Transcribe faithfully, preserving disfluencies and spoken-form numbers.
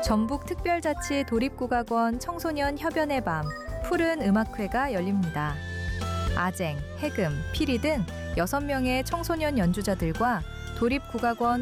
전북특별자치 도립국악원 청소년 협연의 밤 푸른 음악회가 열립니다. 아쟁, 해금, 피리 등 여섯 명의 청소년 연주자들과 도립국악원